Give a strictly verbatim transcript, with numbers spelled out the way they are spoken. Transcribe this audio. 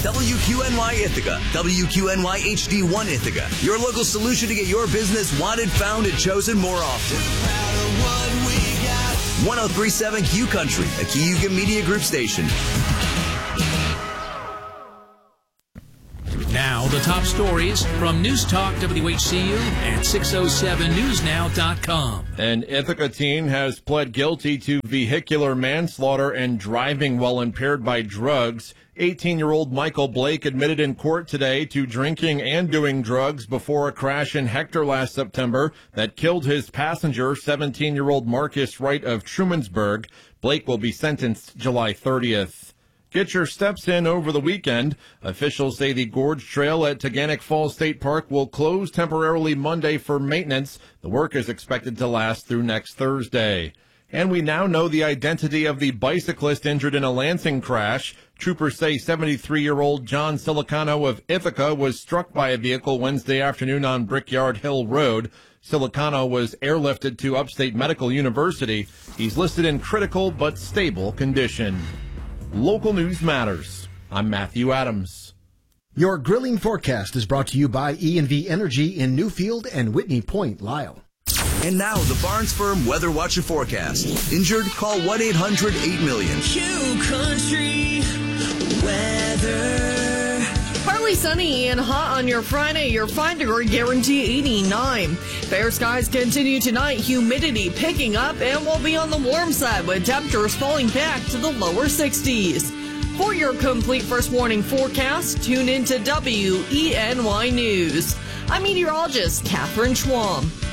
W Q N Y Ithaca, W Q N Y H D one Ithaca, your local solution to get your business wanted, found, and chosen more often. one oh three point seven Q Country, a Cayuga Media Group station. Now, the top stories from News Talk W H C U and six oh seven news now dot com. An Ithaca teen has pled guilty to vehicular manslaughter and driving while impaired by drugs. eighteen-year-old Michael Blake admitted in court today to drinking and doing drugs before a crash in Hector last September that killed his passenger, seventeen-year-old Marcus Wright of Trumansburg. Blake will be sentenced July thirtieth. Get your steps in over the weekend. Officials say the Gorge Trail at Taganic Falls State Park will close temporarily Monday for maintenance. The work is expected to last through next Thursday. And we now know the identity of the bicyclist injured in a Lansing crash. Troopers say seventy-three-year-old John Silicano of Ithaca was struck by a vehicle Wednesday afternoon on Brickyard Hill Road. Silicano was airlifted to Upstate Medical University. He's listed in critical but stable condition. Local news matters. I'm Matthew Adams. Your grilling forecast is brought to you by E and V Energy in Newfield and Whitney Point, Lyle. And now, the Barnes Firm Weather Watch and Forecast. Injured? Call one eight hundred eight million. Q Country Weather. Partly sunny and hot on your Friday. Your five-degree guarantee eighty-nine. Fair skies continue tonight. Humidity picking up and will be on the warm side with temperatures falling back to the lower sixties. For your complete first warning forecast, tune into W E N Y News. I'm meteorologist Catherine Schwam.